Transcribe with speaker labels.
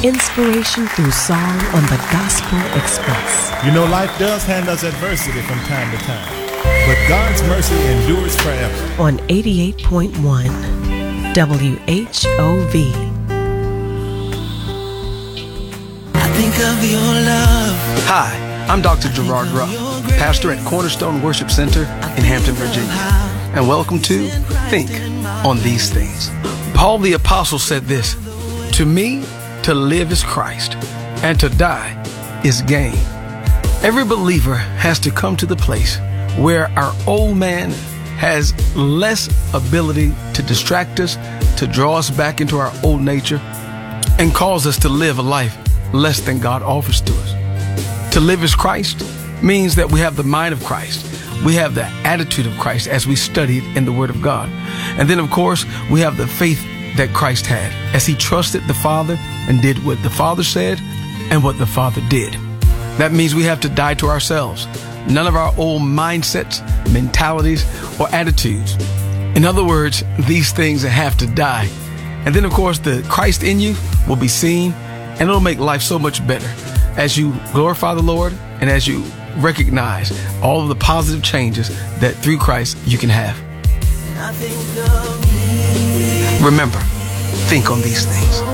Speaker 1: Inspiration through song on the Gospel Express.
Speaker 2: You know, life does hand us adversity from time to time, but God's mercy endures forever.
Speaker 1: On 88.1 WHOV.
Speaker 3: I think of your love.
Speaker 4: Hi, I'm Dr. Gerard Ruff, pastor at Cornerstone Worship Center in Hampton, Virginia. And welcome to Think on These Things. Paul the Apostle said this, "To me, to live is Christ, and to die is gain." Every believer has to come to the place where our old man has less ability to distract us, to draw us back into our old nature, and cause us to live a life less than God offers to us. To live as Christ means that we have the mind of Christ. We have the attitude of Christ as we studied in the Word of God. And then, of course, we have the faith that Christ had as he trusted the Father and did what the Father said and what the Father did. That means we have to die to ourselves. None of our old mindsets, mentalities, or attitudes. In other words, these things have to die. And then, of course, the Christ in you will be seen, and it'll make life so much better as you glorify the Lord and as you recognize all of the positive changes that through Christ you can have. Remember, think on these things.